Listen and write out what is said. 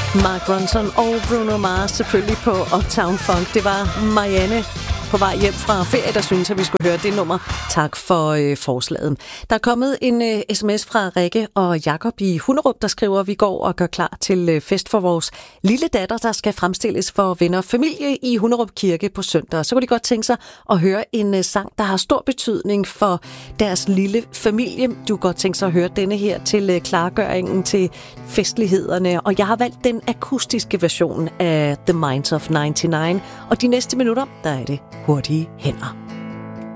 Mark Ronson og Bruno Mars selvfølgelig på Uptown Funk. Det var Marianne på vej hjem fra ferie, der synes, at vi skulle høre det nummer. Tak for forslaget. Der er kommet en sms fra Rikke og Jakob i Hunderup, der skriver, at vi går og gør klar til fest for vores lille datter, der skal fremstilles for venner og familie i Hunderup Kirke på søndag. Så kunne de godt tænke sig at høre en sang, der har stor betydning for deres lille familie. Du kan godt tænke sig at høre denne her til klargøringen til festlighederne. Og jeg har valgt den akustiske version af The Minds of 99. Og de næste minutter, der er det Hurtige Hænder.